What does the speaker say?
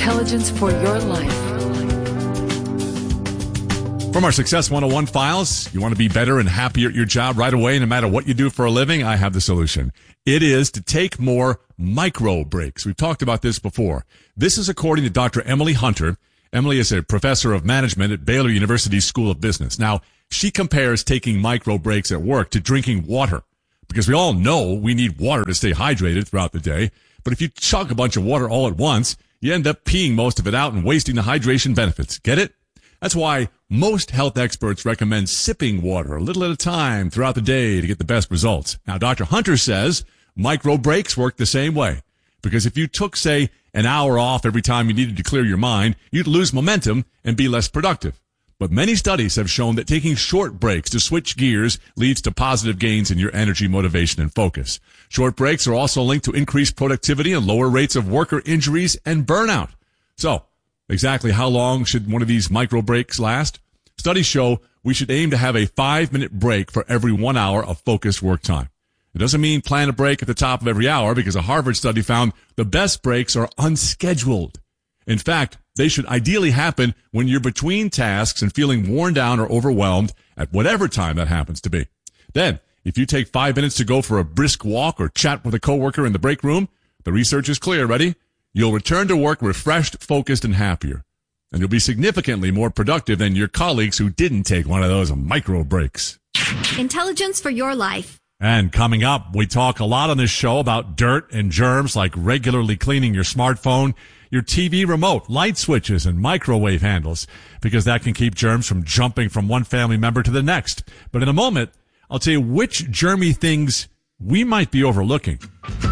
Intelligence for your life. From our Success 101 files, you want to be better and happier at your job right away, no matter what you do for a living? I have the solution. It is to take more micro breaks. We've talked about this before. This is according to Dr. Emily Hunter. Emily is a professor of management at Baylor University School of Business. Now, she compares taking micro breaks at work to drinking water, because we all know we need water to stay hydrated throughout the day. But if you chug a bunch of water all at once, you end up peeing most of it out and wasting the hydration benefits. Get it? That's why most health experts recommend sipping water a little at a time throughout the day to get the best results. Now, Dr. Hunter says micro breaks work the same way, because if you took, say, an hour off every time you needed to clear your mind, you'd lose momentum and be less productive. But many studies have shown that taking short breaks to switch gears leads to positive gains in your energy, motivation, and focus. Short breaks are also linked to increased productivity and lower rates of worker injuries and burnout. So, exactly how long should one of these micro breaks last? Studies show we should aim to have a 5-minute break for every 1 hour of focused work time. It doesn't mean plan a break at the top of every hour, because a Harvard study found the best breaks are unscheduled. In fact, they should ideally happen when you're between tasks and feeling worn down or overwhelmed at whatever time that happens to be. Then, if you take 5 minutes to go for a brisk walk or chat with a coworker in the break room, the research is clear. Ready? You'll return to work refreshed, focused, and happier. And you'll be significantly more productive than your colleagues who didn't take one of those micro breaks. Intelligence for your life. And coming up, we talk a lot on this show about dirt and germs, like regularly cleaning your smartphone, your TV remote, light switches, and microwave handles, because that can keep germs from jumping from one family member to the next. But in a moment, I'll tell you which germy things we might be overlooking.